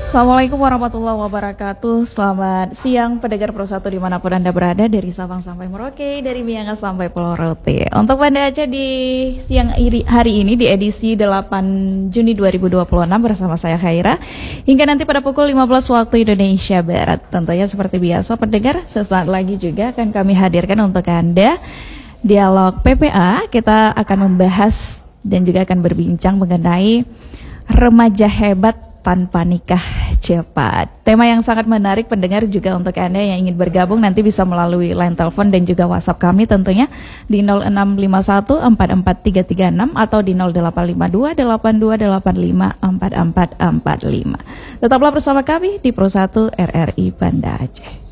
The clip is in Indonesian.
Assalamualaikum warahmatullahi wabarakatuh. Selamat siang pendengar Pro 1 dimanapun Anda berada, dari Sabang sampai Merauke, dari Miangas sampai Pulau Rote. Untuk Banda Aceh di siang hari ini di edisi 8 Juni 2026 bersama saya Khaira, hingga nanti pada pukul 15 waktu Indonesia Barat. Tentunya seperti biasa pendengar, sesaat lagi juga akan kami hadirkan untuk Anda dialog PPA. Kita akan membahas dan juga akan berbincang mengenai remaja hebat tanpa nikah cepat. Tema yang sangat menarik pendengar, juga untuk Anda yang ingin bergabung nanti bisa melalui line telepon dan juga WhatsApp kami tentunya di 0651 44336 atau di 0852 8285 4445. Tetaplah bersama kami di Pro 1 RRI Banda Aceh.